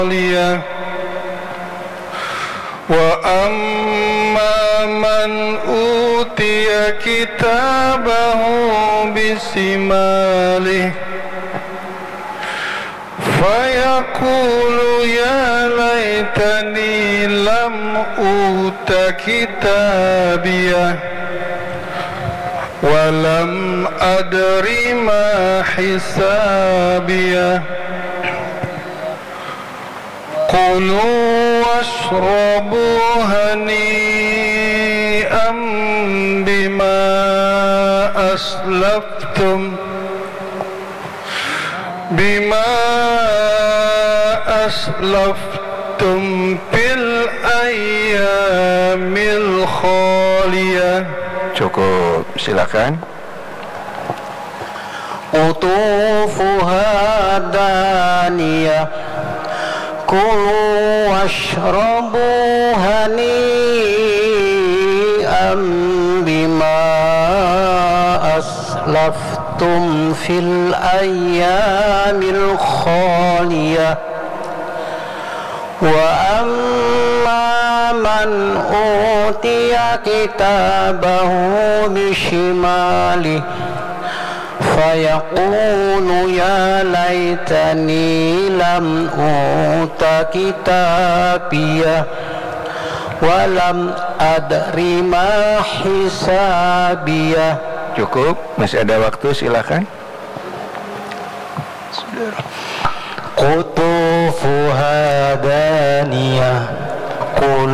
wa amma man utiya kitabahu bisimalihi fayaqulu ya laitani lam uta kitabiyah wa lam adri ma hisabiyah qulu washrabu hani'an bima aslaftum fil ayyamil khaliyah. Cukup, silakan. Qutufuha daniyah kulu washrabu hani'an bima aslaftum fil ayyamil khaliyah wa amma man utiya kitabahu bishimalihi fayaqulu ya laitani lam uta kitabiyah wa lam adri ma hisabiyah. Cukup, masih ada waktu, silakan. Qutufuha daniyah